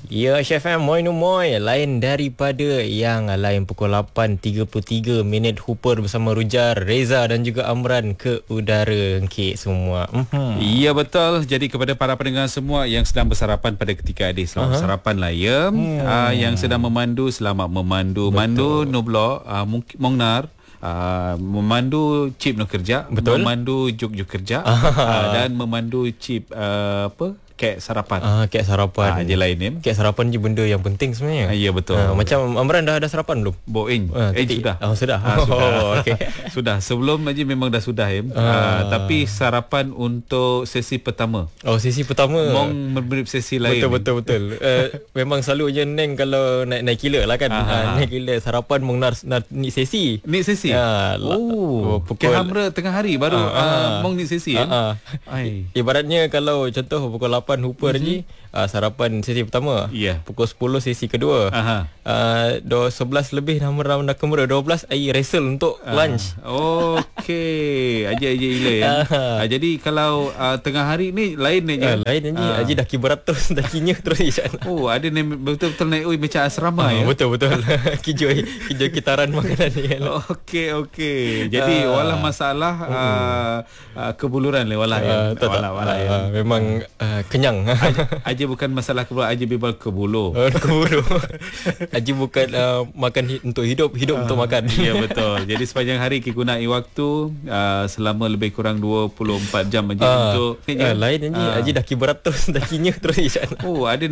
Ya, Chef M, moi no moi. Lain daripada yang lain pukul 8.33 minit Hooper bersama Rujar, Reza dan juga Amran ke udara. Okey semua. Ya betul. Jadi kepada para pendengar semua yang sedang bersarapan pada ketika ini, selamat sarapan lah ya. Yang sedang memandu, selamat memandu. Betul. Mandu no blok, mongnar. Memandu chip no kerja. Betul. Memandu juk kerja. Dan memandu chip kek sarapan. Kek sarapan. Je lain ni. Kek sarapan je benda yang penting sebenarnya. Ya betul. Macam Amran dah ada sarapan belum? Boeing. Sudah. Sudah. Sudah. Okay. Sudah. Sebelum aja memang dah sudah tapi sarapan untuk sesi pertama. Sesi pertama. Mong memberi sesi lain. Betul. Memang selalu je Neng kalau naik kila lah kan. Naik kila sarapan mong ni sesi. Ni sesi. Pukul hamra tengah hari baru mong ni sesi Ibaratnya kalau contoh pukul 8 Hooper je sarapan sesi pertama. Pukul 10 sesi kedua. 11 lebih dah kemera 12 air wrestle untuk lunch. Okey. Aja gila ya. Jadi kalau tengah hari ni lain ni je. Lain je. Aji dah kibarat terus dakinya terus je. Ada ni betul-betul naik macam asrama ya. Betul. Kijau kitaran makanan ni kan. Okey. Jadi walah masalah kebuluran le walah ya. Walah ya. Memang kenyang. Aja bukan masalah kebuluran, aja bebal kebulu. Kebulu. Aja bukan makan untuk hidup untuk makan. Ya betul. Jadi sepanjang hari kita guna waktu selama lebih kurang 24 jam aja untuk lain je. Aja dah kibarat terus dakinya terus je. Ada